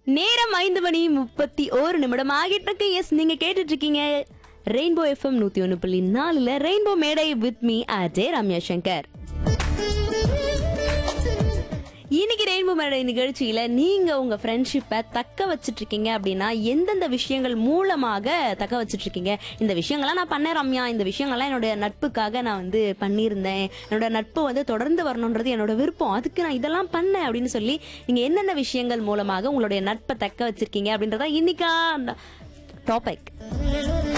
நேரம் 5:31 ஆகிட்டு இருக்கு. எஸ், நீங்க கேட்டுட்டு இருக்கீங்க ரெயின்போ எஃப்எம் 101.4 ரெயின்போ மேடை வித் மீ அஜே ரம்யா சங்கர். இன்னைக்கு ரெயின்போ மேடை நிகழ்ச்சியில நீங்க உங்க ஃப்ரெண்ட்ஷிப்பை தக்க வச்சிட்டு இருக்கீங்க அப்படின்னா எந்தெந்த விஷயங்கள் மூலமாக தக்க வச்சிட்டு இருக்கீங்க? இந்த விஷயங்கள்லாம் நான் பண்ணேன் ரம்யா, இந்த விஷயங்கள்லாம் என்னோட நட்புக்காக நான் பண்ணியிருந்தேன், என்னோட நட்பு தொடர்ந்து வரணுன்றது என்னோட விருப்பம், அதுக்கு நான் இதெல்லாம் பண்ணேன் அப்படின்னு சொல்லி நீங்க என்னென்ன விஷயங்கள் மூலமாக உங்களுடைய நட்பை தக்க வச்சிருக்கீங்க அப்படின்றத இன்னைக்கா டாபிக்.